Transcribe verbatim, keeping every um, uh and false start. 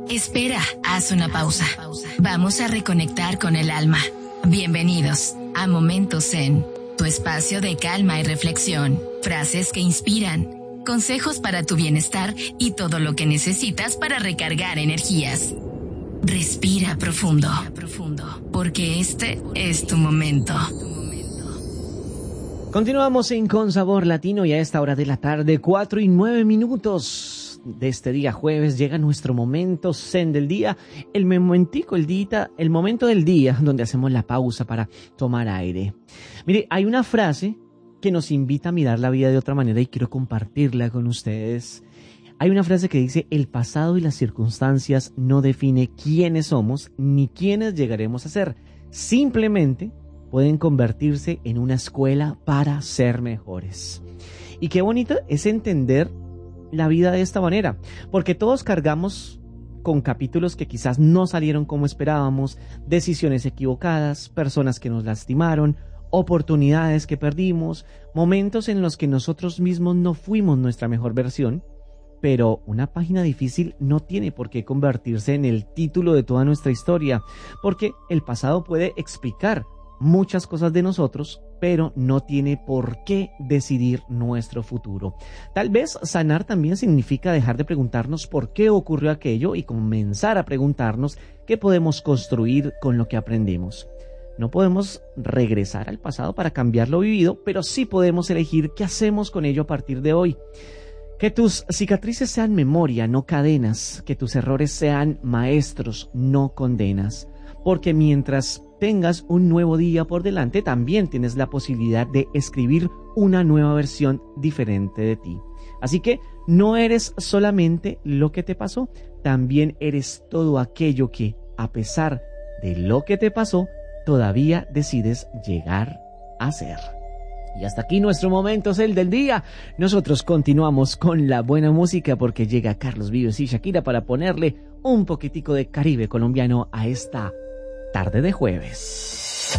Espera, haz una pausa. Vamos a reconectar con el alma. Bienvenidos a Momentos Zen, tu espacio de calma y reflexión. Frases que inspiran, consejos para tu bienestar y todo lo que necesitas para recargar energías. Respira profundo, porque este es tu momento. Continuamos en Con Sabor Latino y a esta hora de la tarde, cuatro y nueve minutos de este día jueves, llega nuestro momento zen del día, el momentico, el día, el momento del día donde hacemos la pausa para tomar aire. Mire, hay una frase que nos invita a mirar la vida de otra manera y quiero compartirla con ustedes. Hay una frase que dice: el pasado y las circunstancias no definen quiénes somos ni quiénes llegaremos a ser. Simplemente pueden convertirse en una escuela para ser mejores. Y qué bonito es entender la vida de esta manera, porque todos cargamos con capítulos que quizás no salieron como esperábamos, decisiones equivocadas, personas que nos lastimaron, oportunidades que perdimos, momentos en los que nosotros mismos no fuimos nuestra mejor versión. Pero una página difícil no tiene por qué convertirse en el título de toda nuestra historia, porque el pasado puede explicar muchas cosas de nosotros, pero no tiene por qué decidir nuestro futuro. Tal vez sanar también significa dejar de preguntarnos por qué ocurrió aquello y comenzar a preguntarnos qué podemos construir con lo que aprendimos. No podemos regresar al pasado para cambiar lo vivido, pero sí podemos elegir qué hacemos con ello a partir de hoy. Que tus cicatrices sean memoria, no cadenas. Que tus errores sean maestros, no condenas. Porque mientras tengas un nuevo día por delante, también tienes la posibilidad de escribir una nueva versión diferente de ti. Así que no eres solamente lo que te pasó, también eres todo aquello que, a pesar de lo que te pasó, todavía decides llegar a ser. Y hasta aquí nuestro momento es el del día. Nosotros continuamos con la buena música porque llega Carlos Vives y Shakira para ponerle un poquitico de Caribe colombiano a esta tarde de jueves.